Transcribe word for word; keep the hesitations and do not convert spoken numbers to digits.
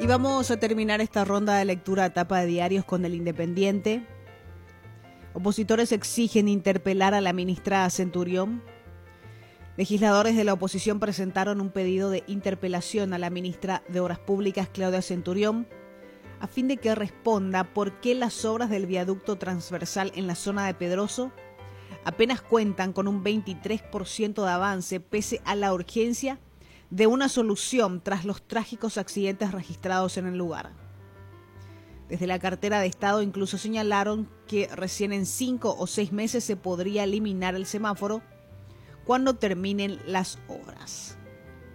Y vamos a terminar esta ronda de lectura a tapa de diarios con El Independiente. Opositores exigen interpelar a la ministra Centurión. Legisladores de la oposición presentaron un pedido de interpelación a la ministra de Obras Públicas, Claudia Centurión, a fin de que responda por qué las obras del viaducto transversal en la zona de Pedroso apenas cuentan con un veintitrés por ciento de avance pese a la urgencia de una solución tras los trágicos accidentes registrados en el lugar. Desde la cartera de Estado incluso señalaron que recién en cinco o seis meses se podría eliminar el semáforo cuando terminen las obras.